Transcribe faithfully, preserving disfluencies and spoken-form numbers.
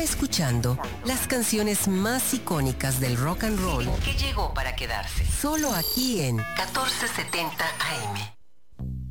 Continúa escuchando las canciones más icónicas del rock and roll que llegó para quedarse. Solo aquí en catorce setenta A M.